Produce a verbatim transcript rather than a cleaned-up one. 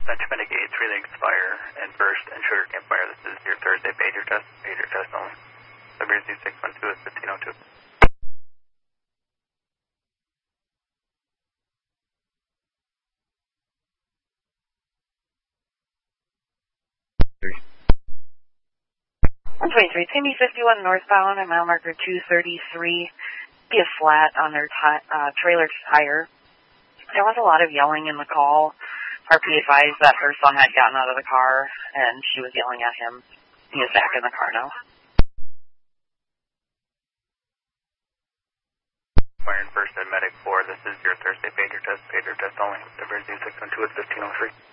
Benjamin Gate, three legs fire, and burst, and sugar camp fire. This is your Thursday pager test, pager test only. W Z six one two is fifteen oh two. one twenty-three, T M E fifty-one northbound at mile marker two thirty-three. Be a flat on their ti- uh, trailer tire. There was a lot of yelling in the call. R P advised that her son had gotten out of the car and she was yelling at him. He is back in the car now. Fire and first and medic four, this is your Thursday pager test, pager test only. W Z six one two is fifteen oh three.